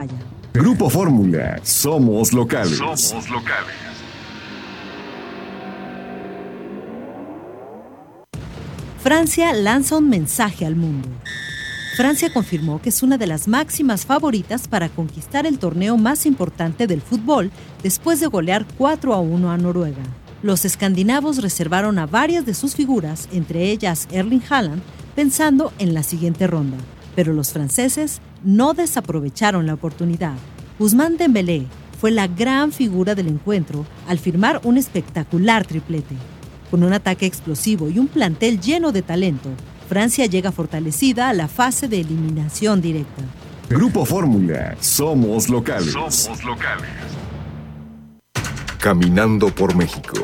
pantalla. Grupo Fórmula, somos locales. Somos locales. Francia lanza un mensaje al mundo. Francia confirmó que es una de las máximas favoritas para conquistar el torneo más importante del fútbol después de golear 4-1 a Noruega. Los escandinavos reservaron a varias de sus figuras, entre ellas Erling Haaland, pensando en la siguiente ronda. Pero los franceses no desaprovecharon la oportunidad. Ousmane Dembélé fue la gran figura del encuentro al firmar un espectacular triplete. Con un ataque explosivo y un plantel lleno de talento, Francia llega fortalecida a la fase de eliminación directa. Grupo Fórmula, somos locales. Somos locales. Caminando por México.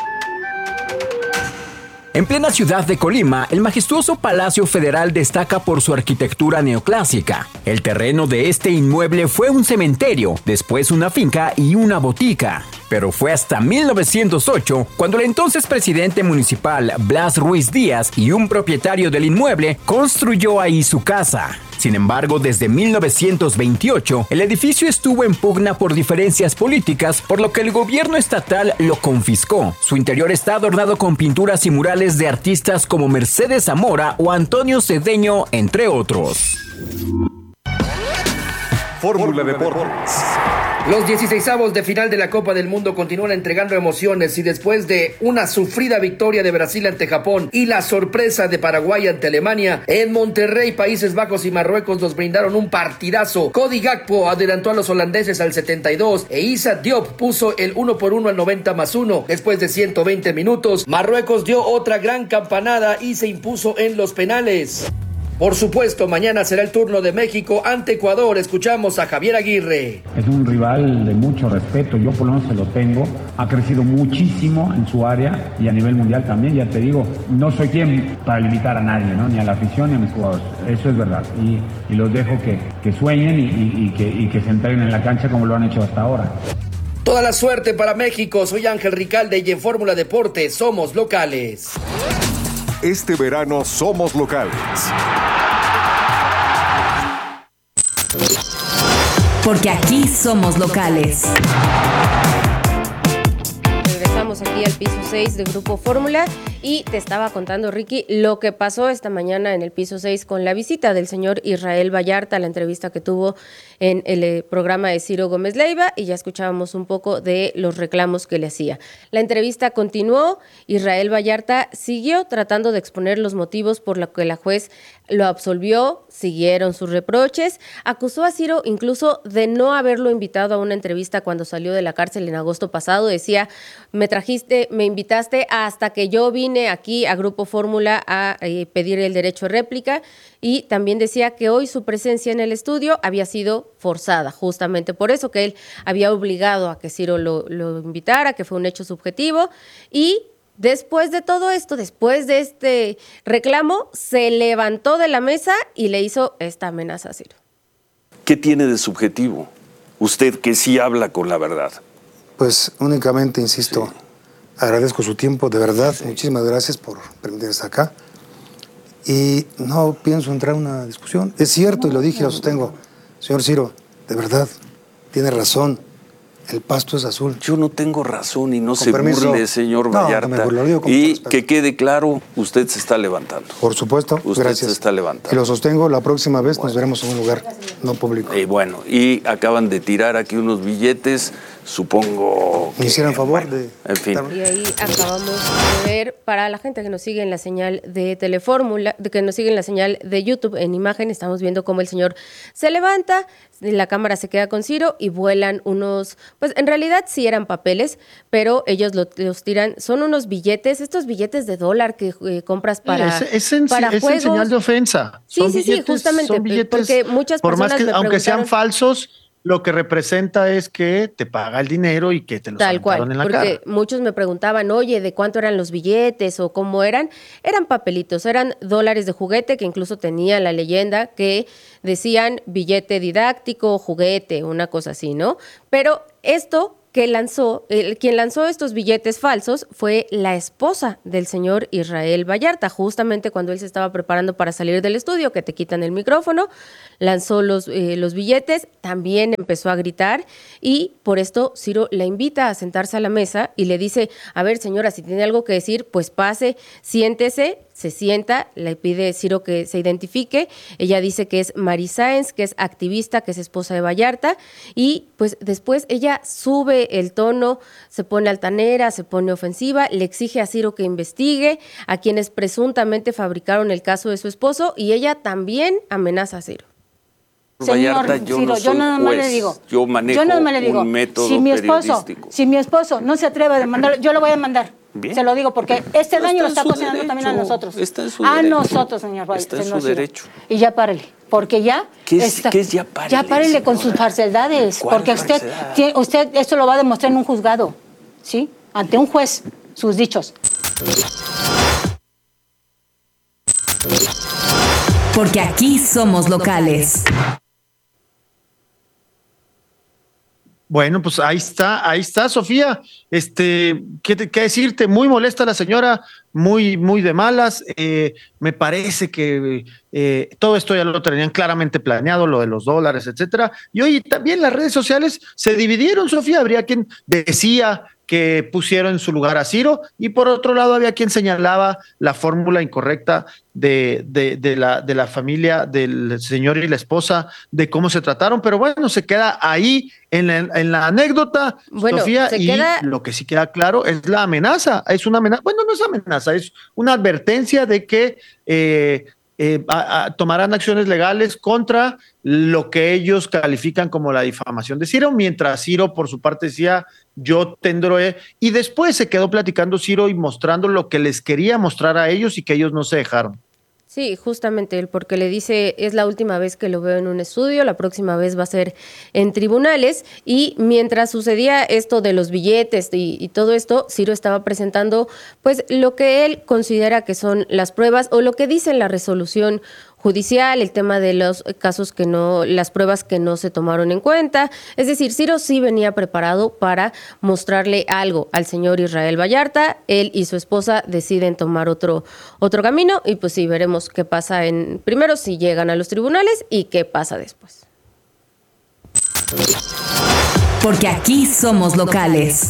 En plena ciudad de Colima, el majestuoso Palacio Federal destaca por su arquitectura neoclásica. El terreno de este inmueble fue un cementerio, después una finca y una botica. Pero fue hasta 1908 cuando el entonces presidente municipal Blas Ruiz Díaz y un propietario del inmueble construyó ahí su casa. Sin embargo, desde 1928, el edificio estuvo en pugna por diferencias políticas, por lo que el gobierno estatal lo confiscó. Su interior está adornado con pinturas y murales de artistas como Mercedes Zamora o Antonio Cedeño, entre otros. Fórmula Deportes. Los 16avos de final de la Copa del Mundo continúan entregando emociones y después de una sufrida victoria de Brasil ante Japón y la sorpresa de Paraguay ante Alemania, en Monterrey, Países Bajos y Marruecos nos brindaron un partidazo. Cody Gakpo adelantó a los holandeses al 72 e Issa Diop puso el 1-1 al 90+1. Después de 120 minutos, Marruecos dio otra gran campanada y se impuso en los penales. Por supuesto, mañana será el turno de México ante Ecuador. Escuchamos a Javier Aguirre. Es un rival de mucho respeto, yo por lo menos se lo tengo. Ha crecido muchísimo en su área y a nivel mundial también, ya te digo. No soy quien para limitar a nadie, ¿no? Ni a la afición ni a mis jugadores. Eso es verdad. Y los dejo que sueñen y que se entreguen en la cancha como lo han hecho hasta ahora. Toda la suerte para México. Soy Ángel Ricalde y en Fórmula Deportes somos locales. Este verano somos locales. Porque aquí somos locales. Regresamos aquí al piso 6 de Grupo Fórmula y te estaba contando, Ricky, lo que pasó esta mañana en el piso 6 con la visita del señor Israel Vallarta, la entrevista que tuvo en el programa de Ciro Gómez Leiva, y ya escuchábamos un poco de los reclamos que le hacía. La entrevista continuó, Israel Vallarta siguió tratando de exponer los motivos por los que la juez lo absolvió, siguieron sus reproches, acusó a Ciro incluso de no haberlo invitado a una entrevista cuando salió de la cárcel en agosto pasado. Decía, me invitaste hasta que yo vine aquí a Grupo Fórmula a pedir el derecho de réplica, y también decía que hoy su presencia en el estudio había sido forzada, justamente por eso, que él había obligado a que Ciro lo invitara, que fue un hecho subjetivo. Y después de todo esto, después de este reclamo, se levantó de la mesa y le hizo esta amenaza a Ciro. ¿Qué tiene de subjetivo? Usted que sí habla con la verdad. Pues únicamente, insisto, agradezco su tiempo, de verdad. Muchísimas gracias por permitirme estar acá. Y no pienso entrar en una discusión. Es cierto, y lo dije, lo sostengo. Señor Ciro, de verdad, tiene razón. El pasto es azul. Yo no tengo razón y no Con se permiso. burle, señor Vallarta. No me burlo, lo digo con Y respeto. que quede claro, usted se está levantando. Por supuesto, Usted gracias. se está levantando. Y lo sostengo, la próxima vez nos veremos en un lugar no público. Bueno, y acaban de tirar aquí unos billetes, supongo que... Me hicieran favor de... En fin. Y ahí acabamos de ver, para la gente que nos sigue en la señal de Telefórmula, que nos sigue en la señal de YouTube, en imagen, estamos viendo cómo el señor se levanta, la cámara se queda con Ciro y vuelan unos, pues en realidad sí eran papeles, pero ellos los tiran, son unos billetes, estos billetes de $1 que compras para juegos. Es en señal de ofensa. Sí, justamente, son billetes, porque muchas por más personas que, me aunque sean preguntaron, falsos, lo que representa es que te paga el dinero y que te los tal cual, aventaron en la porque cara. muchos me preguntaban, oye, ¿de cuánto eran los billetes o cómo eran? Eran papelitos, eran dólares de juguete que incluso tenía la leyenda que decían billete didáctico, juguete, una cosa así, ¿no? Pero esto quien lanzó estos billetes falsos fue la esposa del señor Israel Vallarta, justamente cuando él se estaba preparando para salir del estudio, que te quitan el micrófono, lanzó los billetes, también empezó a gritar y por esto Ciro la invita a sentarse a la mesa y le dice, a ver señora, si tiene algo que decir, pues pase, siéntese. Se sienta, le pide Ciro que se identifique, ella dice que es Mari Sáenz, que es activista, que es esposa de Vallarta, y pues después ella sube el tono, se pone altanera, se pone ofensiva, le exige a Ciro que investigue a quienes presuntamente fabricaron el caso de su esposo, y ella también amenaza a Ciro. Vallarta, Señor Ciro, yo nada más le digo, yo manejo un método periodístico. Si mi esposo no se atreve a demandar, yo lo voy a demandar. Bien. Se lo digo porque este daño lo está ocasionando también a nosotros. Está en su a derecho. Nosotros, señor Vallarta. Está en su derecho. Y ya párele, porque ya... ¿Qué es ya párele? Ya párele con sus falsedades, porque usted esto lo va a demostrar en un juzgado, ¿sí? Ante un juez, sus dichos. Porque aquí somos locales. Bueno, pues ahí está, Sofía. ¿Qué decirte? Muy molesta la señora, muy de malas. Me parece que todo esto ya lo tenían claramente planeado, lo de los dólares, etcétera. Y hoy también las redes sociales se dividieron, Sofía. Habría quien decía que pusieron en su lugar a Ciro, y por otro lado había quien señalaba la fórmula incorrecta de la familia del señor y la esposa, de cómo se trataron, pero bueno, se queda ahí en la anécdota, bueno, Sofía, y lo que sí queda claro es la amenaza, es una amenaza, bueno, no es amenaza, es una advertencia de que tomarán acciones legales contra lo que ellos califican como la difamación de Ciro, mientras Ciro por su parte decía yo tendré, y después se quedó platicando Ciro y mostrando lo que les quería mostrar a ellos y que ellos no se dejaron. Sí, justamente él, porque le dice, es la última vez que lo veo en un estudio, la próxima vez va a ser en tribunales, y mientras sucedía esto de los billetes y todo esto, Ciro estaba presentando pues lo que él considera que son las pruebas o lo que dice en la resolución judicial, el tema de los casos que no, las pruebas que no se tomaron en cuenta. Es decir, Ciro sí venía preparado para mostrarle algo al señor Israel Vallarta. Él y su esposa deciden tomar otro camino y pues sí, veremos qué pasa primero si llegan a los tribunales y qué pasa después. Porque aquí somos locales.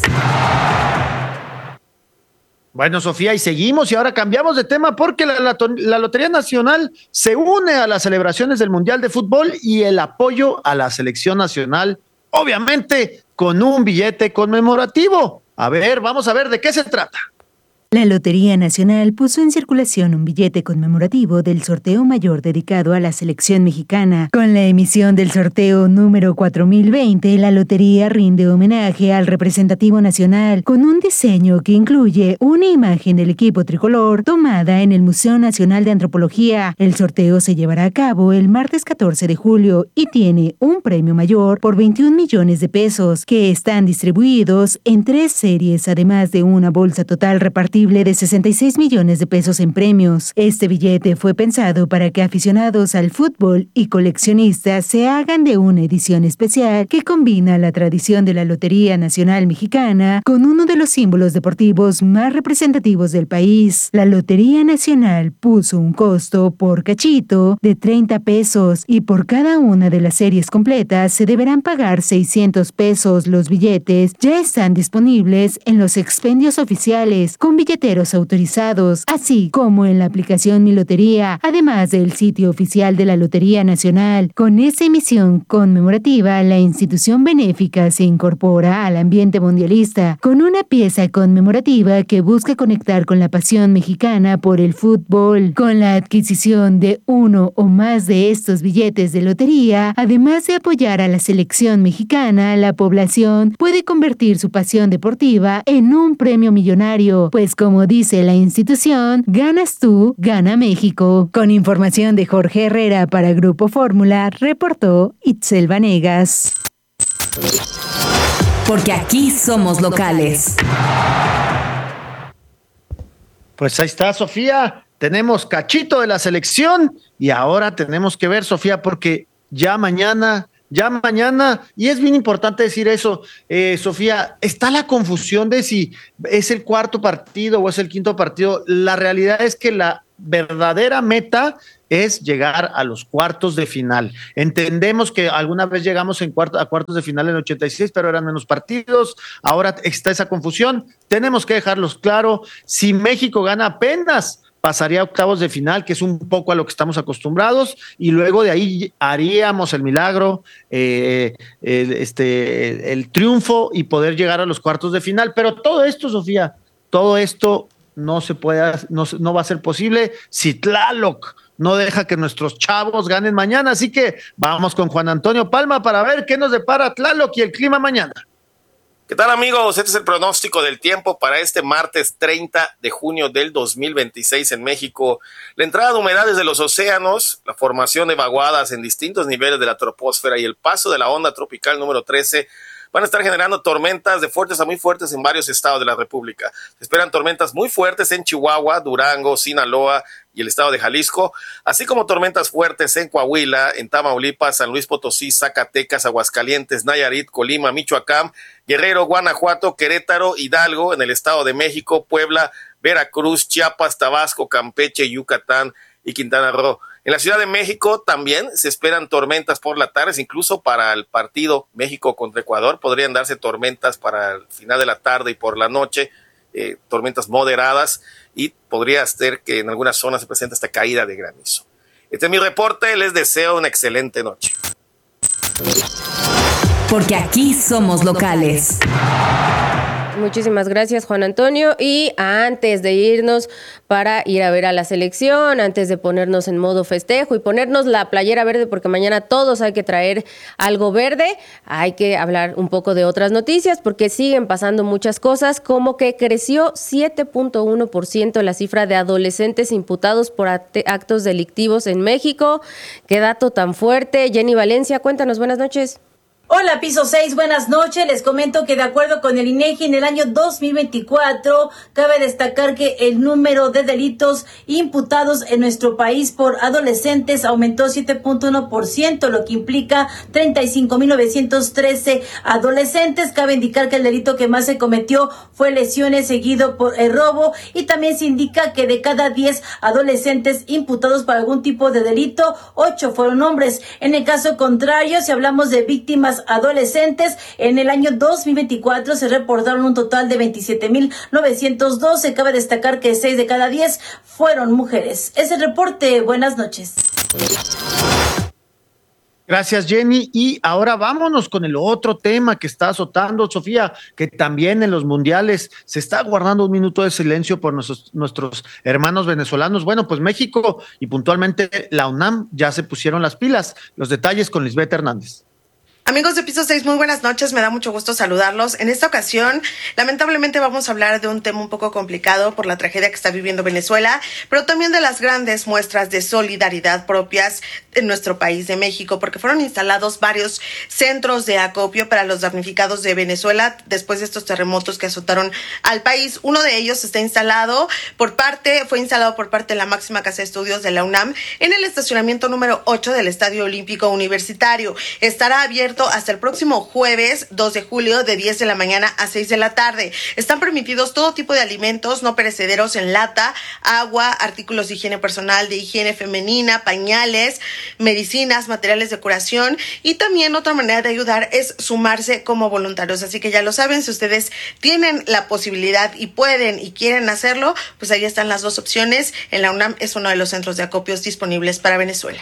Bueno, Sofía, y seguimos y ahora cambiamos de tema porque la Lotería Nacional se une a las celebraciones del Mundial de Fútbol y el apoyo a la selección nacional, obviamente con un billete conmemorativo. A ver, vamos a ver de qué se trata. La Lotería Nacional puso en circulación un billete conmemorativo del sorteo mayor dedicado a la selección mexicana. Con la emisión del sorteo número 4020, la lotería rinde homenaje al representativo nacional con un diseño que incluye una imagen del equipo tricolor tomada en el Museo Nacional de Antropología. El sorteo se llevará a cabo el martes 14 de julio y tiene un premio mayor por 21 millones de pesos que están distribuidos en 3 series, además de una bolsa total repartida de 66 millones de pesos en premios. Este billete fue pensado para que aficionados al fútbol y coleccionistas se hagan de una edición especial que combina la tradición de la Lotería Nacional Mexicana con uno de los símbolos deportivos más representativos del país. La Lotería Nacional puso un costo por cachito de 30 pesos y por cada una de las series completas se deberán pagar 600 pesos. Los billetes ya están disponibles en los expendios oficiales con billeteros autorizados, así como en la aplicación Mi Lotería, además del sitio oficial de la Lotería Nacional. Con esta emisión conmemorativa, la institución benéfica se incorpora al ambiente mundialista con una pieza conmemorativa que busca conectar con la pasión mexicana por el fútbol. Con la adquisición de uno o más de estos billetes de lotería, además de apoyar a la selección mexicana, la población puede convertir su pasión deportiva en un premio millonario, pues como dice la institución, ganas tú, gana México. Con información de Jorge Herrera para Grupo Fórmula, reportó Itzel Vanegas. Porque aquí somos locales. Pues ahí está, Sofía. Tenemos cachito de la selección y ahora tenemos que ver, Sofía, porque ya mañana ya mañana, y es bien importante decir eso, Sofía, está la confusión de si es el cuarto partido o es el quinto partido. La realidad es que la verdadera meta es llegar a los cuartos de final. Entendemos que alguna vez llegamos a cuartos de final en 86, pero eran menos partidos. Ahora está esa confusión. Tenemos que dejarlos claro. Si México gana apenas, pasaría a octavos de final, que es un poco a lo que estamos acostumbrados, y luego de ahí haríamos el milagro, el triunfo y poder llegar a los cuartos de final. Pero todo esto, Sofía, todo esto no se puede, no va a ser posible si Tlaloc no deja que nuestros chavos ganen mañana. Así que vamos con Juan Antonio Palma para ver qué nos depara Tlaloc y el clima mañana. ¿Qué tal, amigos? Este es el pronóstico del tiempo para este martes 30 de junio del 2026 en México. La entrada de humedades de los océanos, la formación de vaguadas en distintos niveles de la troposfera y el paso de la onda tropical número 13 van a estar generando tormentas de fuertes a muy fuertes en varios estados de la República. Se esperan tormentas muy fuertes en Chihuahua, Durango, Sinaloa y el estado de Jalisco, así como tormentas fuertes en Coahuila, en Tamaulipas, San Luis Potosí, Zacatecas, Aguascalientes, Nayarit, Colima, Michoacán, Guerrero, Guanajuato, Querétaro, Hidalgo, en el estado de México, Puebla, Veracruz, Chiapas, Tabasco, Campeche, Yucatán y Quintana Roo. En la Ciudad de México también se esperan tormentas por la tarde, incluso para el partido México contra Ecuador podrían darse tormentas para el final de la tarde y por la noche, tormentas moderadas, y podría ser que en algunas zonas se presente esta caída de granizo. Este es mi reporte, les deseo una excelente noche. Porque aquí somos locales. Muchísimas gracias, Juan Antonio. Y antes de irnos para ir a ver a la selección, antes de ponernos en modo festejo y ponernos la playera verde, porque mañana todos hay que traer algo verde, hay que hablar un poco de otras noticias, porque siguen pasando muchas cosas, como que creció 7.1% la cifra de adolescentes imputados por actos delictivos en México. Qué dato tan fuerte. Jenny Valencia, cuéntanos, buenas noches. Hola, Piso 6, buenas noches. Les comento que de acuerdo con el INEGI, en el año 2024, cabe destacar que el número de delitos imputados en nuestro país por adolescentes aumentó 7.1%, lo que implica 35.913 adolescentes. Cabe indicar que el delito que más se cometió fue lesiones, seguido por el robo, y también se indica que de cada 10 adolescentes imputados por algún tipo de delito, 8 fueron hombres. En el caso contrario, si hablamos de víctimas adolescentes, en el año 2024 se reportaron un total de 27.912. Cabe destacar que 6 de cada 10 fueron mujeres. Es el reporte. Buenas noches. Gracias, Jenny. Y ahora vámonos con el otro tema que está azotando, Sofía, que también en los mundiales se está guardando un minuto de silencio por nuestros hermanos venezolanos. Bueno, pues México y puntualmente la UNAM ya se pusieron las pilas. Los detalles con Lisbeth Hernández. Amigos de Piso 6, muy buenas noches, me da mucho gusto saludarlos. En esta ocasión, lamentablemente vamos a hablar de un tema un poco complicado por la tragedia que está viviendo Venezuela, pero también de las grandes muestras de solidaridad propias en nuestro país de México, porque fueron instalados varios centros de acopio para los damnificados de Venezuela después de estos terremotos que azotaron al país. Uno de ellos fue instalado por parte de la máxima casa de estudios de la UNAM en el estacionamiento número 8 del Estadio Olímpico Universitario. Estará abierto hasta el próximo jueves 2 de julio de 10 de la mañana a 6 de la tarde. Están permitidos todo tipo de alimentos no perecederos en lata, agua, artículos de higiene personal, de higiene femenina, pañales, medicinas, materiales de curación, y también otra manera de ayudar es sumarse como voluntarios. Así que ya lo saben, si ustedes tienen la posibilidad y pueden y quieren hacerlo, pues ahí están las dos opciones. En la UNAM es uno de los centros de acopios disponibles para Venezuela.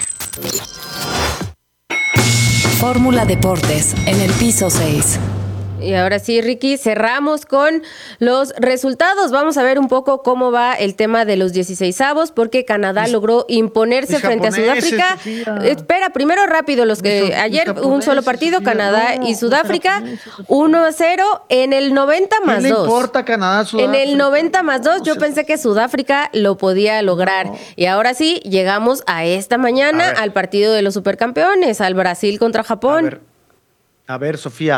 Fórmula Deportes en el Piso 6. Y ahora sí, Ricky, cerramos con los resultados. Vamos a ver un poco cómo va el tema de los 16avos, porque Canadá logró imponerse frente a Sudáfrica. Espera, primero rápido, ayer un solo partido, Sofía, Canadá y Sudáfrica, 1-0 en el 90 más 2. ¿Qué le importa Canadá, Sudáfrica? En el 90 más 2, yo pensé que Sudáfrica lo podía lograr. No. Y ahora sí, llegamos a esta mañana al partido de los supercampeones, al Brasil contra Japón. A ver, Sofía,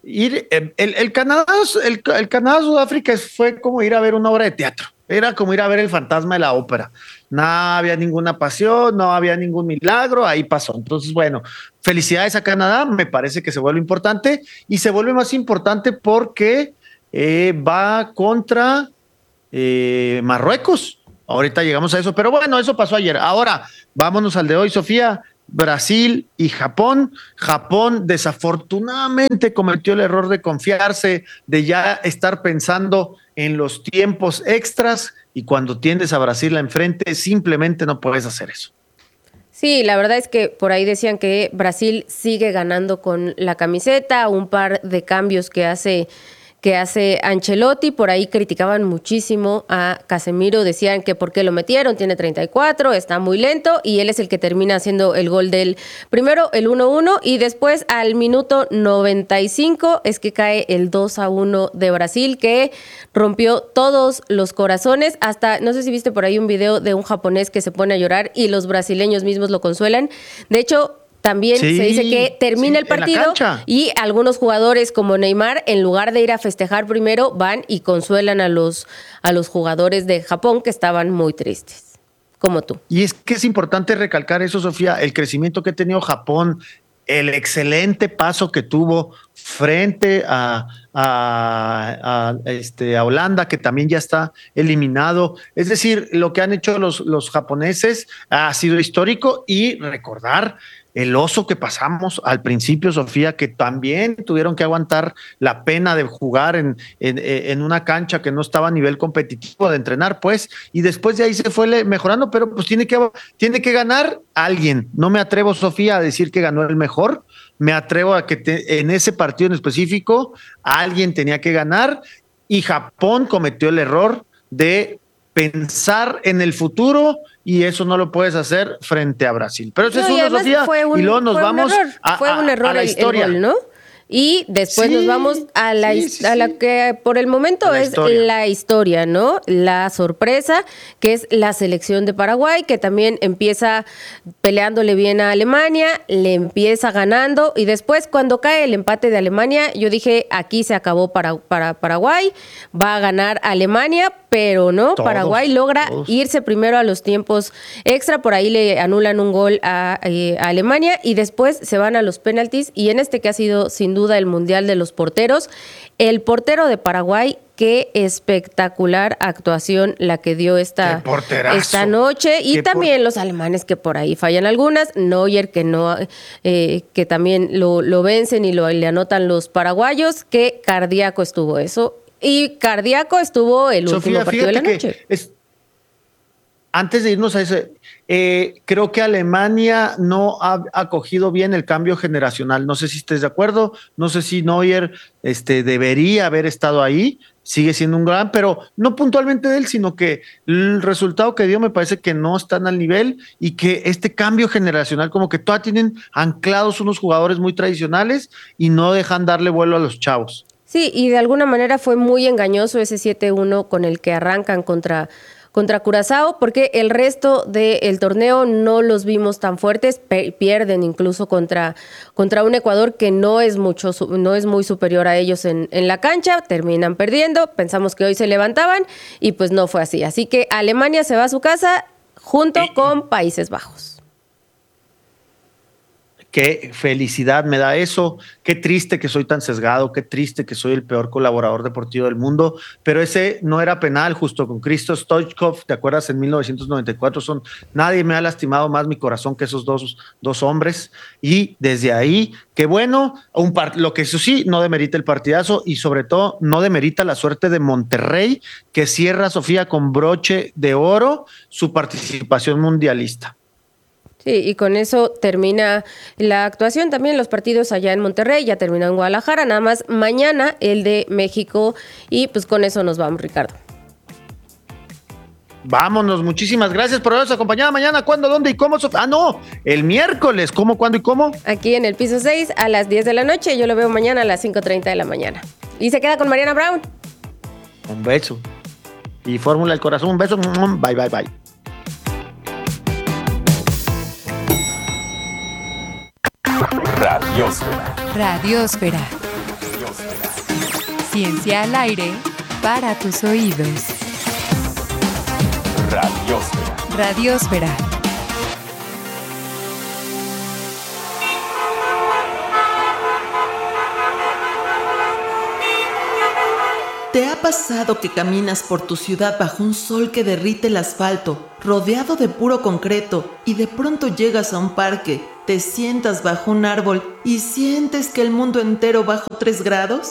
El Canadá-Sudáfrica fue como ir a ver una obra de teatro. Era como ir a ver El Fantasma de la Ópera. No había ninguna pasión, no había ningún milagro, ahí pasó. Entonces, bueno, felicidades a Canadá, me parece que se vuelve importante y se vuelve más importante porque va contra Marruecos. Ahorita llegamos a eso, pero bueno, eso pasó ayer. Ahora, vámonos al de hoy, Sofía. Brasil y Japón. Japón desafortunadamente cometió el error de confiarse, de ya estar pensando en los tiempos extras, y cuando tienes a Brasil enfrente simplemente no puedes hacer eso. Sí, la verdad es que por ahí decían que Brasil sigue ganando con la camiseta, un par de cambios que hace Ancelotti. Por ahí criticaban muchísimo a Casemiro, decían que por qué lo metieron, tiene 34, está muy lento, y él es el que termina haciendo el gol del primero, el 1-1, y después al minuto 95 es que cae el 2-1 de Brasil, que rompió todos los corazones. Hasta, no sé si viste por ahí un video de un japonés que se pone a llorar y los brasileños mismos lo consuelan. De hecho, también se dice que termina el partido y algunos jugadores como Neymar, en lugar de ir a festejar primero, van y consuelan a los jugadores de Japón que estaban muy tristes, como tú. Y es que es importante recalcar eso, Sofía, el crecimiento que ha tenido Japón, el excelente paso que tuvo frente a Holanda, que también ya está eliminado. Es decir, lo que han hecho los japoneses ha sido histórico, y recordar el oso que pasamos al principio, Sofía, que también tuvieron que aguantar la pena de jugar en una cancha que no estaba a nivel competitivo, de entrenar, pues, y después de ahí se fue mejorando, pero pues tiene que ganar alguien. No me atrevo, Sofía, a decir que ganó el mejor, me atrevo a que en ese partido en específico alguien tenía que ganar, y Japón cometió el error de pensar en el futuro, y eso no lo puedes hacer frente a Brasil. Pero eso es una, Sofía, y luego nos vamos a la historia, el gol, ¿no? Y después nos vamos a la que por el momento es la historia, ¿no? La sorpresa, que es la selección de Paraguay, que también empieza peleándole bien a Alemania, le empieza ganando, y después cuando cae el empate de Alemania, yo dije, aquí se acabó para Paraguay, va a ganar Alemania, pero no, Paraguay logra irse primero a los tiempos extra, por ahí le anulan un gol a Alemania, y después se van a los penaltis, y en este que ha sido sin duda el mundial de los porteros, el portero de Paraguay, qué espectacular actuación la que dio esta noche, y también los alemanes, que por ahí fallan algunas, Neuer que también lo vencen y le anotan los paraguayos. Qué cardíaco estuvo eso. Y cardíaco estuvo el último partido de la noche. Antes de irnos a ese, creo que Alemania no ha acogido bien el cambio generacional. No sé si estés de acuerdo, no sé si Neuer debería haber estado ahí, sigue siendo un gran, pero no puntualmente de él, sino que el resultado que dio me parece que no están al nivel, y que este cambio generacional como que todavía tienen anclados unos jugadores muy tradicionales y no dejan darle vuelo a los chavos. Sí, y de alguna manera fue muy engañoso ese 7-1 con el que arrancan contra Curazao, porque el resto del torneo no los vimos tan fuertes, pierden incluso contra un Ecuador que no es muy superior a ellos en la cancha, terminan perdiendo, pensamos que hoy se levantaban y pues no fue así. Así que Alemania se va a su casa junto con Países Bajos. Qué felicidad me da eso, qué triste que soy tan sesgado, qué triste que soy el peor colaborador deportivo del mundo, pero ese no era penal, justo con Christos Stoichkov, ¿te acuerdas? En 1994, nadie me ha lastimado más mi corazón que esos dos hombres, y desde ahí, qué bueno, lo que eso sí, no demerita el partidazo, y sobre todo no demerita la suerte de Monterrey, que cierra, Sofía, con broche de oro su participación mundialista. Sí, y con eso termina la actuación. También los partidos allá en Monterrey, ya terminó en Guadalajara, nada más mañana el de México, y pues con eso nos vamos, Ricardo. Vámonos, muchísimas gracias por habernos acompañado. Mañana, ¿cuándo, dónde y cómo? El miércoles, ¿cómo, cuándo y cómo? Aquí en el piso 6 a las 10 de la noche, yo lo veo mañana a las 5:30 de la mañana. Y se queda con Mariana Brown. Un beso. Y Fórmula del Corazón, un beso. Bye, bye, bye. Radiósfera. Radiósfera. Ciencia al aire para tus oídos. Radiósfera. Radiósfera. ¿Te ha pasado que caminas por tu ciudad bajo un sol que derrite el asfalto, rodeado de puro concreto, y de pronto llegas a un parque, te sientas bajo un árbol y sientes que el mundo entero bajo 3 grados?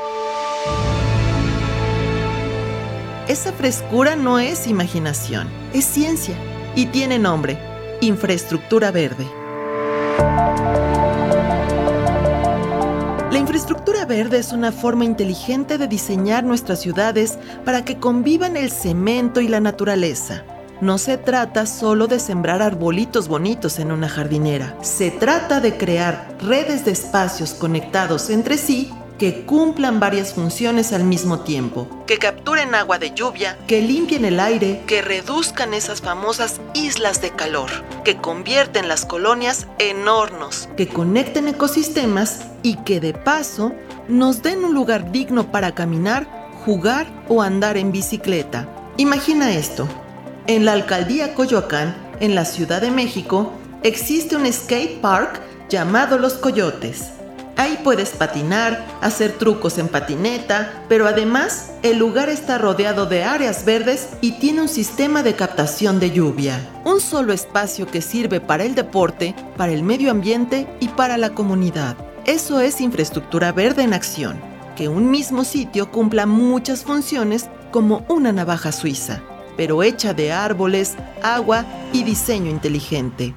Esa frescura no es imaginación, es ciencia y tiene nombre: infraestructura verde. La infraestructura verde es una forma inteligente de diseñar nuestras ciudades para que convivan el cemento y la naturaleza. No se trata solo de sembrar arbolitos bonitos en una jardinera. Se trata de crear redes de espacios conectados entre sí que cumplan varias funciones al mismo tiempo, que capturen agua de lluvia, que limpien el aire, que reduzcan esas famosas islas de calor, que convierten las colonias en hornos, que conecten ecosistemas y que de paso nos den un lugar digno para caminar, jugar o andar en bicicleta. Imagina esto: en la alcaldía Coyoacán, en la Ciudad de México, existe un skate park llamado Los Coyotes. Ahí puedes patinar, hacer trucos en patineta, pero además el lugar está rodeado de áreas verdes y tiene un sistema de captación de lluvia. Un solo espacio que sirve para el deporte, para el medio ambiente y para la comunidad. Eso es infraestructura verde en acción, que un mismo sitio cumpla muchas funciones como una navaja suiza, pero hecha de árboles, agua y diseño inteligente.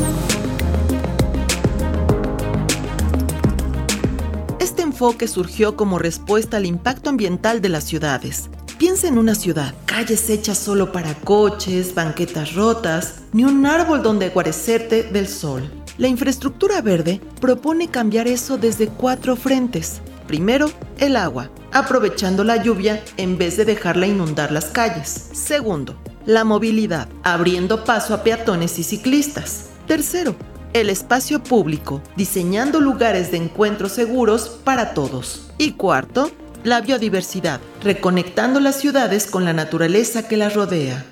Este enfoque surgió como respuesta al impacto ambiental de las ciudades. Piensa en una ciudad: calles hechas solo para coches, banquetas rotas, ni un árbol donde guarecerte del sol. La infraestructura verde propone cambiar eso desde 4 frentes. Primero, el agua, aprovechando la lluvia en vez de dejarla inundar las calles. Segundo, la movilidad, abriendo paso a peatones y ciclistas. Tercero, el espacio público, diseñando lugares de encuentro seguros para todos. Y cuarto, la biodiversidad, reconectando las ciudades con la naturaleza que las rodea.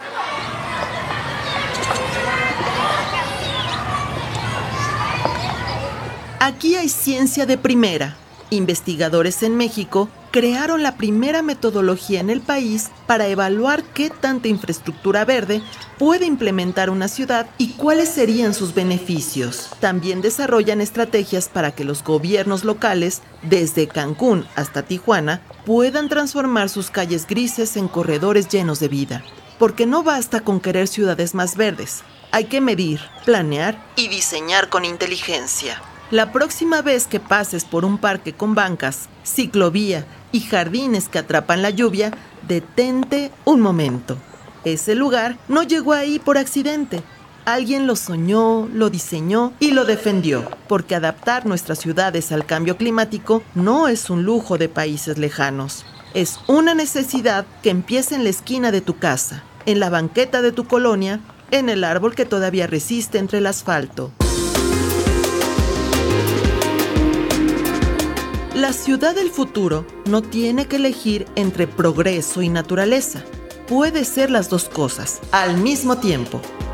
Aquí hay ciencia de primera. Investigadores en México crearon la primera metodología en el país para evaluar qué tanta infraestructura verde puede implementar una ciudad y cuáles serían sus beneficios. También desarrollan estrategias para que los gobiernos locales, desde Cancún hasta Tijuana, puedan transformar sus calles grises en corredores llenos de vida. Porque no basta con querer ciudades más verdes. Hay que medir, planear y diseñar con inteligencia. La próxima vez que pases por un parque con bancas, ciclovía y jardines que atrapan la lluvia, detente un momento. Ese lugar no llegó ahí por accidente. Alguien lo soñó, lo diseñó y lo defendió, porque adaptar nuestras ciudades al cambio climático no es un lujo de países lejanos. Es una necesidad que empieza en la esquina de tu casa, en la banqueta de tu colonia, en el árbol que todavía resiste entre el asfalto. La ciudad del futuro no tiene que elegir entre progreso y naturaleza. Puede ser las dos cosas al mismo tiempo.